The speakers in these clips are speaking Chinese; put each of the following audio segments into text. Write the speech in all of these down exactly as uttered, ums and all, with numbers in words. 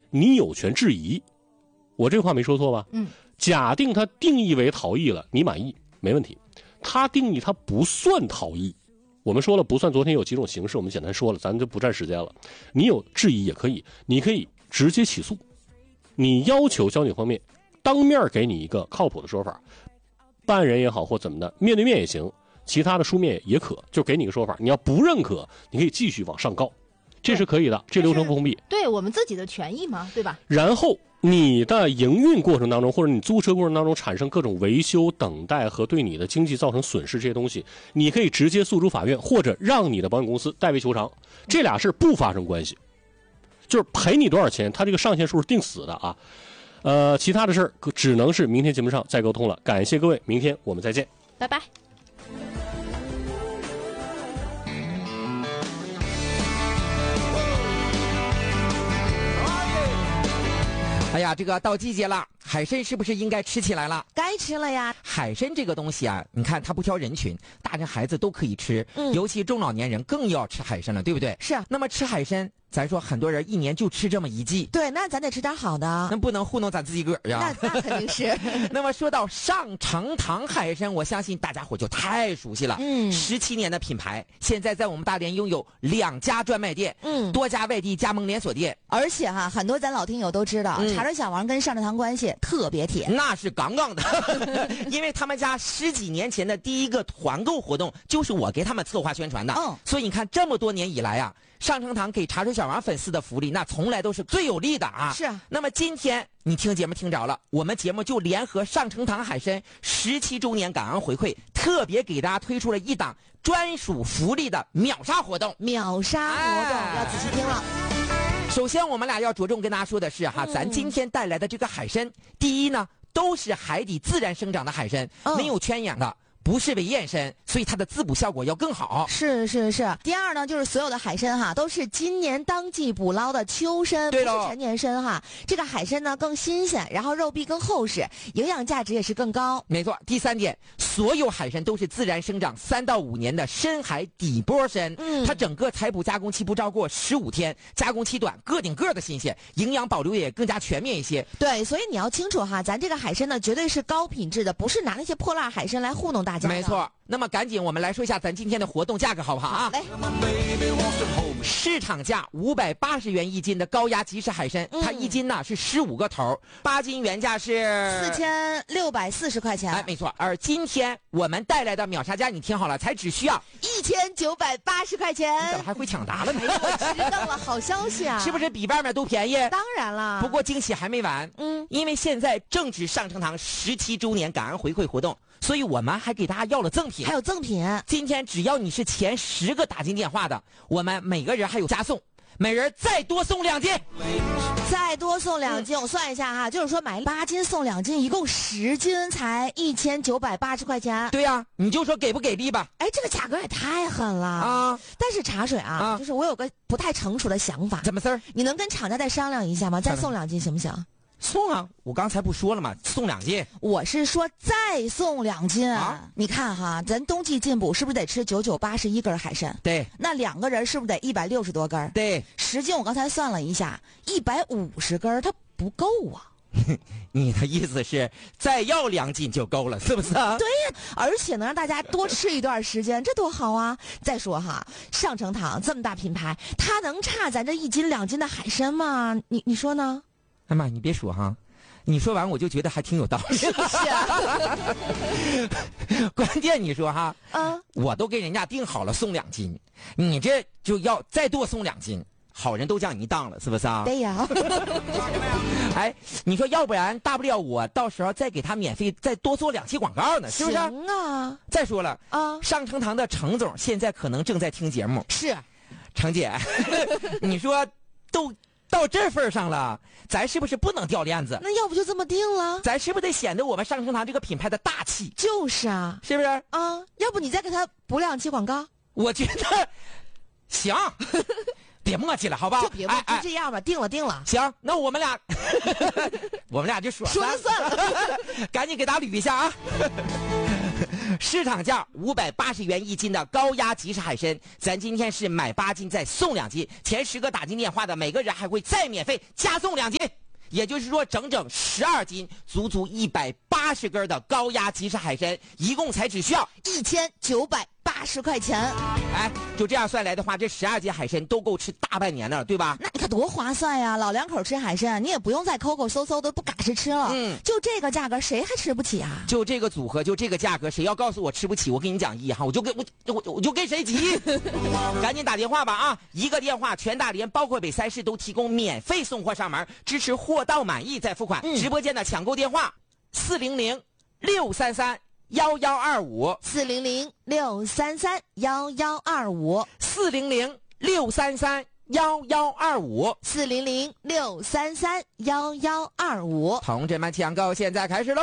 你有权质疑。我这个话没说错吧？ 嗯。 假定他定义为逃逸了，你满意没问题。他定义他不算逃逸，我们说了不算，昨天有几种形式，我们简单说了，咱就不占时间了。你有质疑也可以，你可以直接起诉，你要求交警方面当面给你一个靠谱的说法，办人也好或怎么的，面对面也行，其他的书面也可，就给你个说法。你要不认可，你可以继续往上告，这是可以的，这流程不封闭。 对我们自己的权益嘛，对吧？ 然后你的营运过程当中，或者你租车过程当中产生各种维修、等待和对你的经济造成损失这些东西，你可以直接诉诸法院，或者让你的保险公司代为求偿，这俩事不发生关系，就是赔你多少钱，它这个上限数是定死的啊。呃，其他的事儿只能是明天节目上再沟通了。感谢各位，明天我们再见， 拜拜。 哎呀，这个到季节了，海参是不是应该吃起来了？ 该吃了呀。 海参这个东西啊，你看它不挑人群，大人孩子都可以吃， 嗯， 尤其中老年人更要吃海参了，对不对？ 是啊。 那么吃海参，咱说很多人一年就吃这么一季， 对，那咱得吃点好的， 那不能糊弄咱自己个儿呀。 那那肯定是。 那么说到上城堂海参，我相信大家伙就太熟悉了。 嗯， 十七年的品牌，现在在我们大连拥有两家专卖店， 嗯， 多家外地加盟连锁店， 而且哈，很多咱老听友都知道， 嗯、 茶水小王跟上城堂关系特别铁， 那是杠杠的，因为他们家十几年前的第一个团购活动就是我给他们策划宣传的， 嗯， 所以你看这么多年以来啊。上城堂给茶水小王粉丝的福利，那从来都是最有利的啊！ 是啊。 那么今天你听节目听着了，我们节目就联合上城堂海参十七周年感恩回馈，特别给大家推出了一档专属福利的秒杀活动。 秒杀活动、哎、要仔细听了。 首先，我们俩要着重跟大家说的是哈，嗯、咱今天带来的这个海参，第一呢，都是海底自然生长的海参，嗯、没有圈养的。不是为验参，所以它的滋补效果要更好。 是是是。第二呢，就是所有的海参哈，都是今年当季捕捞的秋参，不是陈年参哈。这个海参呢更新鲜，然后肉壁更厚实，营养价值也是更高。 没错。第三点，所有海参都是自然生长三到五年的深海底波参，嗯，它整个采捕加工期不超过十五天，加工期短，个顶个的新鲜，营养保留也更加全面一些。 对，所以你要清楚哈，咱这个海参呢绝对是高品质的，不是拿那些破烂海参来糊弄大家。 没错。那么赶紧我们来说一下咱今天的活动价格好不好啊？ 来， 市场价五百八十元一斤的高压即食海参，嗯、它一斤呢是十五个头，八斤原价是四千六百四十块钱。 哎，没错。而今天我们带来的秒杀价，你听好了，才只需要一千九百八十块钱。 你怎么还会抢答了呢？ 哎呀，我知道了，好消息啊！ 是不是比外面都便宜？ 当然了。 不过惊喜还没完， 嗯， 因为现在正值上城堂十七周年感恩回馈活动。所以我们还给大家要了赠品， 还有赠品。 今天只要你是前十个打进电话的，我们每个人还有加送，每人再多送两斤， 再多送两斤。嗯、我算一下哈，就是说买八斤送两斤，一共十斤才一千九百八十块钱。 对呀、啊，你就说给不给力吧？ 哎，这个价格也太狠了啊！ 但是茶水啊，啊就是我有个不太成熟的想法。 怎么事儿？ 你能跟厂家再商量一下吗？再送两斤行不行？ 送啊！我刚才不说了吗？送两斤。 我是说再送两斤啊！你看哈，咱冬季进补是不是得吃九九八十一根海参？ 对。 那两个人是不是得一百六十多根？ 对。 十斤我刚才算了一下，一百五十根它不够啊。 你的意思是再要两斤就够了，是不是啊？ 对呀，而且能让大家多吃一段时间，这多好啊！再说哈，上城堂这么大品牌，它能差咱这一斤两斤的海参吗？你你说呢？ 哎妈，你别说哈，你说完我就觉得还挺有道理， 是不是、啊？ 关键你说哈， 嗯， 我都给人家定好了送两斤，你这就要再多送两斤，好人都将你当了，是不是啊？ 对呀。 哎，你说要不然大不了我到时候再给他免费再多做两期广告呢，是不是？ 行啊。 再说了啊， 上城堂的程总现在可能正在听节目， 是， 程姐，你说都。到这份上了，咱是不是不能掉链子？ 那要不就这么定了？ 咱是不是得显得我们上城堂这个品牌的大气？ 就是啊， 是不是？ 啊，要不你再给他补两期广告？ 我觉得行，别磨叽了，好吧？ 就别磨叽，就这样吧，哎、定了定了。 行，那我们俩，我们俩就说说了算了， 赶紧给大家捋一下啊。 市场价五百八十元一斤的高压即食海参，咱今天是买八斤再送两斤，前十个打进电话的每个人还会再免费加送两斤。也就是说，整整十二斤，足足一百八十根的高压即食海参，一共才只需要一千九百八十块钱。 哎，就这样算来的话，这十二斤海参都够吃大半年了，对吧？ 那你看多划算呀！老两口吃海参，你也不用再抠抠搜搜的不嘎实吃了。嗯，就这个价格，谁还吃不起啊？ 就这个组合，就这个价格，谁要告诉我吃不起，我跟你讲一哈，我就跟我我我就跟谁急。赶紧打电话吧啊！一个电话，全大连包括北三市都提供免费送货上门，支持货到满意再付款。嗯、直播间的抢购电话：四零零六三三幺幺二五， 四零零六三三幺幺二五， 四零零六三三幺幺二五， 四零零六三三幺幺二五。 同志们，抢购现在开始喽！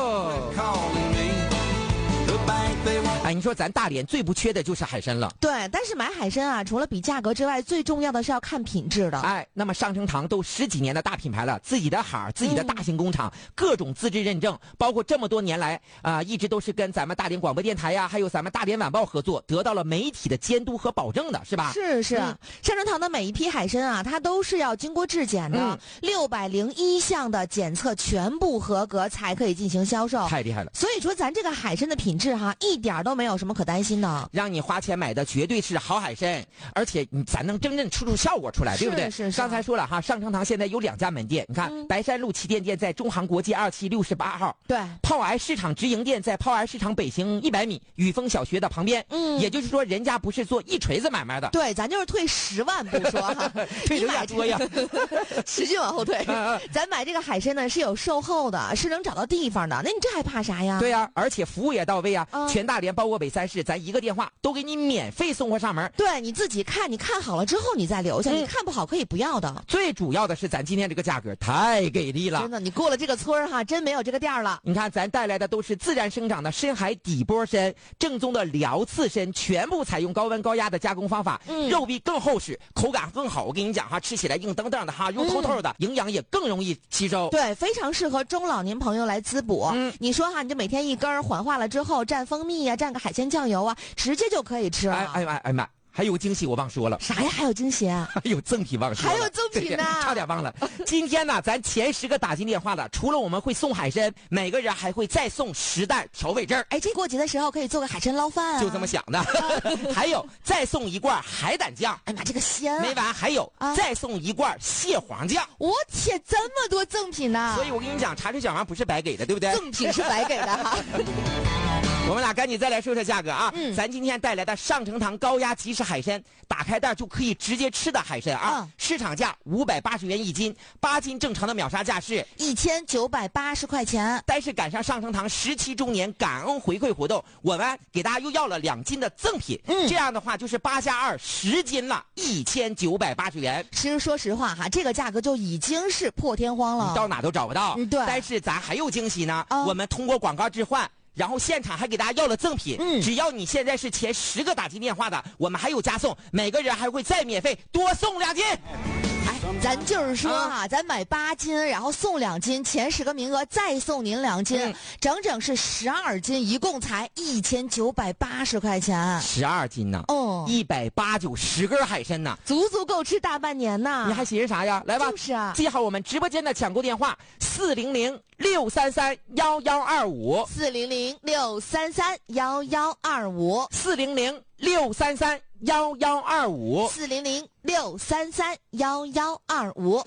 哎，你说咱大连最不缺的就是海参了。 对，但是买海参啊，除了比价格之外，最重要的是要看品质的。 哎，那么上城堂都十几年的大品牌了，自己的行，自己的大型工厂，嗯、各种资质认证，包括这么多年来啊、呃，一直都是跟咱们大连广播电台呀，还有咱们大连晚报合作，得到了媒体的监督和保证的，是吧？ 是是，嗯、上城堂的每一批海参啊，它都是要经过质检的，六百零一项的检测全部合格才可以进行销售。 太厉害了！ 所以说，咱这个海参的品质哈，一点都没有什么可担心的。 让你花钱买的绝对是好海参，而且你咱能真正出出效果出来，对不对？ 是是是。 刚才说了哈，上城堂现在有两家门店，你看、嗯、白山路旗舰店在中航国际二期六十八号， 对， 炮癌市场直营店在炮癌市场北行一百米雨峰小学的旁边。嗯，也就是说，人家不是做一锤子买卖的。 对，咱就是退十万不说哈， 退有点多呀， 使劲往后退。咱买这个海参呢是有售后的，是能找到地方的，那你这还怕啥呀？ 对呀，而且服务也到位啊，嗯、全大连包括北三市，咱一个电话都给你免费送货上门。 对，你自己看，你看好了之后你再留下，嗯、你看不好可以不要的。 最主要的是咱今天这个价格太给力了， 真的，你过了这个村哈，真没有这个店了。 你看咱带来的都是自然生长的深海底波参，正宗的辽刺参，全部采用高温高压的加工方法，嗯、肉壁更厚实，口感更好。我跟你讲哈，吃起来硬登登的哈，肉透透的，嗯、营养也更容易吸收。 对，非常适合中老年朋友来滋补。嗯、你说哈，你就每天一根儿，缓化了之后蘸蜂蜜呀、啊，蘸个海鲜酱油啊，直接就可以吃了。 哎哎哎哎妈！还有惊喜我忘说了， 啥呀？还有惊喜啊？ 还有赠品忘说了， 还有赠品呢， 差点忘了。今天呢，咱前十个打进电话的，除了我们会送海参，每个人还会再送十袋调味汁儿。 哎，这过节的时候可以做个海参捞饭啊， 就这么想的。还有再送一罐海胆酱， 哎妈，这个鲜、啊！ 没完，还有、啊、再送一罐蟹黄酱。 我天，这么多赠品呢！ 所以我跟你讲，茶水小王不是白给的，对不对？ 赠品是白给的哈。 我们俩赶紧再来说说价格啊！嗯，咱今天带来的上城堂高压即食海参，打开袋就可以直接吃的海参啊！嗯、市场价五百八十元一斤，八斤正常的秒杀价是一千九百八十块钱。 但是赶上上城堂十七周年感恩回馈活动，我们给大家又要了两斤的赠品。嗯，这样的话就是八加二十斤了，一千九百八十元。 其实说实话哈，这个价格就已经是破天荒了， 你到哪都找不到。 嗯，对。 但是咱还有惊喜呢，嗯、我们通过广告置换。然后现场还给大家要了赠品，嗯，只要你现在是前十个打进电话的，我们还有加送，每个人还会再免费多送两斤。 哎，咱就是说哈、啊，咱买八斤，然后送两斤，前十个名额再送您两斤，嗯、整整是十二斤，一共才一千九百八十块钱。 十二斤呢？哦，一百八九十根海参呢， 足足够吃大半年呢。 你还寻思啥呀？来吧， 就是啊， 记好我们直播间的抢购电话：四零零六三三幺幺二五， 四零零六三三幺幺二五， 四零零六三三幺幺二五， 四零零六三三幺幺二五。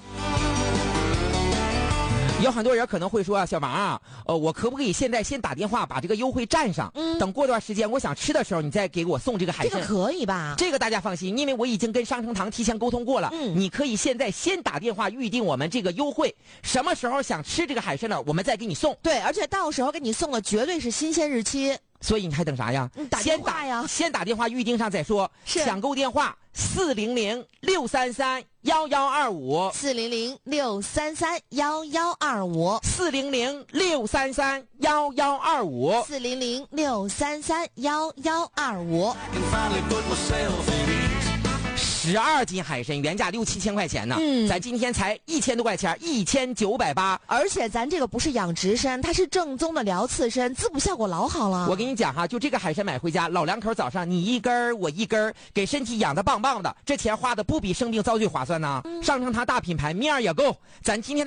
有很多人可能会说啊，小王啊，呃，我可不可以现在先打电话把这个优惠占上？嗯，等过段时间我想吃的时候，你再给我送这个海参。 这个可以吧？ 这个大家放心，因为我已经跟上城堂提前沟通过了。嗯，你可以现在先打电话预定我们这个优惠，什么时候想吃这个海参呢？我们再给你送。 对，而且到时候给你送的绝对是新鲜日期。 所以你还等啥呀？ 你打电话呀！ 先打电话预定上再说。 是抢购电话四零零六三三幺幺二五， 四零零六三三幺幺二五， 四零零六三三幺幺二五， 四零零六三三幺幺二五。 十二斤海参原价六七千块钱呢，嗯，咱今天才一千多块钱，一千九百八。 而且咱这个不是养殖参，它是正宗的辽刺参，滋补效果老好了。 我跟你讲哈，就这个海参买回家，老两口早上你一根儿我一根儿，给身体养得棒棒的，这钱花的不比生病遭罪划算呢。嗯、上乘它大品牌面儿也够，咱今天。